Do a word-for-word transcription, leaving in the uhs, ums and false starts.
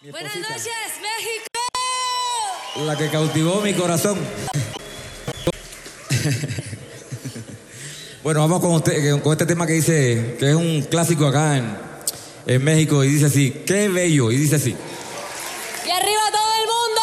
Buenas noches, México. La que cautivó mi corazón. Bueno, vamos con, usted, con este tema que dice, que es un clásico acá en, en México, y dice así, qué bello, y dice así. Y arriba todo el mundo.